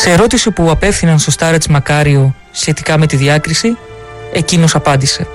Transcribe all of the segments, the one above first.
Σε ερώτηση που απέφθηναν στο Στάρετς Μακάριο σχετικά με τη διάκριση, εκείνος απάντησε: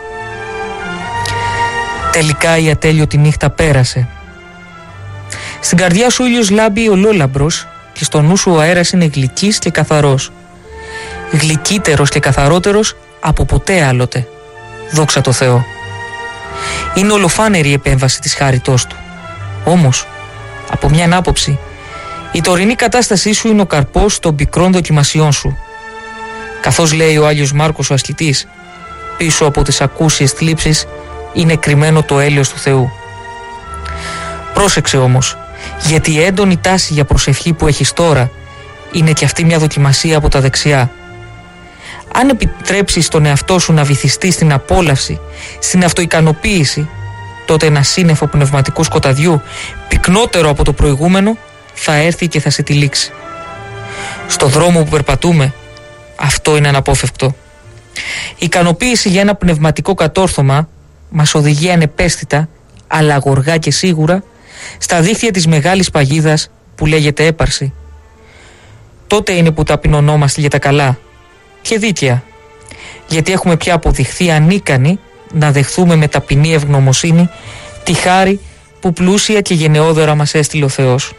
«Τελικά η ατέλειωτη νύχτα πέρασε. Στην καρδιά σου ο ήλιος λάμπει ολόλαμπρος και στο νου σου ο αέρας είναι γλυκής και καθαρός. Γλυκύτερος και καθαρότερος από ποτέ άλλοτε. Δόξα τω Θεώ. Είναι ολοφάνερη η επέμβαση της χάριτός του. Όμως, από μιαν άποψη, η τωρινή κατάστασή σου είναι ο καρπός των πικρών δοκιμασιών σου. Καθώς λέει ο Άγιος Μάρκος ο ασκητής, πίσω από τις ακούσιες θλίψεις είναι κρυμμένο το έλεος του Θεού. Πρόσεξε όμως, γιατί η έντονη τάση για προσευχή που έχεις τώρα είναι και αυτή μια δοκιμασία από τα δεξιά. Αν επιτρέψεις τον εαυτό σου να βυθιστεί στην απόλαυση, στην αυτοικανοποίηση, τότε ένα σύννεφο πνευματικού σκοταδιού, πυκνότερο από το προηγούμενο, θα έρθει και θα σε τυλίξει. Στο δρόμο που περπατούμε, αυτό είναι αναπόφευκτο. Η ικανοποίηση για ένα πνευματικό κατόρθωμα μας οδηγεί ανεπαίσθητα, αλλά γοργά και σίγουρα, στα δίχτυα της μεγάλης παγίδας που λέγεται έπαρση. Τότε είναι που ταπεινωνόμαστε για τα καλά και δίκαια, γιατί έχουμε πια αποδειχθεί ανίκανοι να δεχθούμε με ταπεινή ευγνωμοσύνη τη χάρη που πλούσια και γενναιόδωρα μας έστειλε ο Θεός.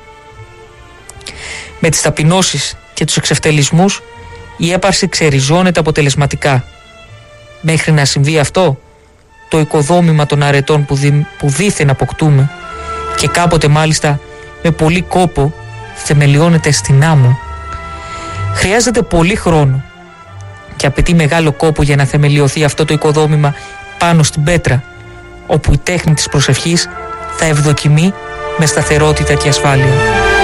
Με τις ταπεινώσεις και τους εξευτελισμούς η έπαρση ξεριζώνεται αποτελεσματικά. Μέχρι να συμβεί αυτό, το οικοδόμημα των αρετών που δήθεν αποκτούμε και κάποτε μάλιστα με πολύ κόπο θεμελιώνεται στην άμμο. Χρειάζεται πολύ χρόνο και απαιτεί μεγάλο κόπο για να θεμελιωθεί αυτό το οικοδόμημα πάνω στην πέτρα, όπου η τέχνη της προσευχής θα ευδοκιμεί με σταθερότητα και ασφάλεια.